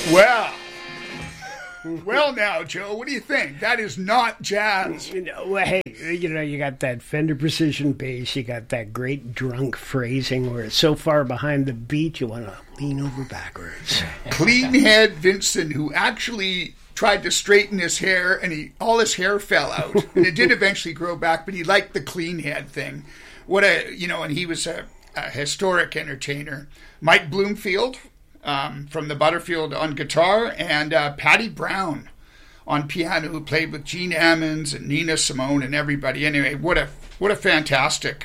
Well, now, Joe, what do you think? That is not jazz. Hey, you got that Fender Precision bass, you got that great drunk phrasing where it's so far behind the beat you want to lean over backwards. Clean head Vincent, who actually tried to straighten his hair, and all his hair fell out. And it did eventually grow back, but he liked the clean head thing. And he was a historic entertainer. Mike Bloomfield, from the Butterfield on guitar, and Patty Brown on piano, who played with Gene Ammons and Nina Simone and everybody. Anyway, what a fantastic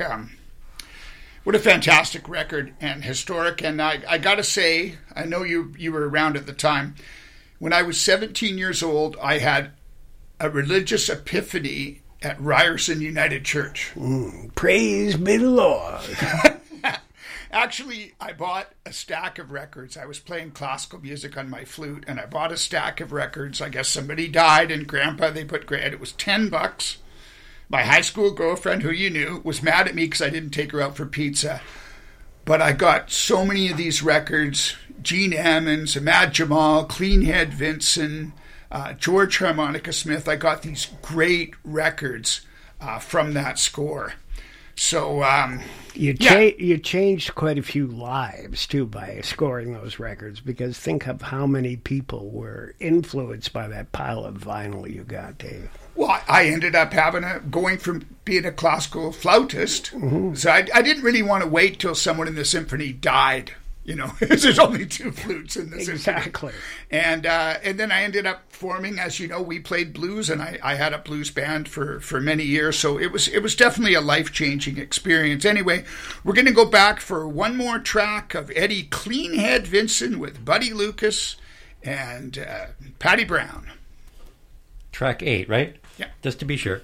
record, and historic. And I gotta say, I know you were around at the time. When I was 17 years old, I had a religious epiphany at Ryerson United Church. Praise be the Lord. Actually, I bought a stack of records. I was playing classical music on my flute, and I bought a stack of records. I guess somebody died, and it was $10. My high school girlfriend, who you knew, was mad at me because I didn't take her out for pizza. But I got so many of these records: Gene Ammons, Ahmad Jamal, Clean Head Vincent, George Harmonica Smith. I got these great records from that score. So you changed quite a few lives too by scoring those records, because think of how many people were influenced by that pile of vinyl you got, Dave. Well, I ended up going from being a classical flautist. Mm-hmm. So I didn't really want to wait till someone in the symphony died. There's only two flutes in the symphony. Exactly. And then I ended up forming, as you know, we played blues, and I had a blues band for many years. So it was definitely a life-changing experience. Anyway, we're going to go back for one more track of Eddie Cleanhead Vincent with Buddy Lucas and Patty Brown. Track 8, right? Yeah. Just to be sure.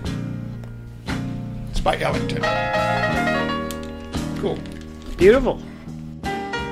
It's by Ellington. Cool. Beautiful.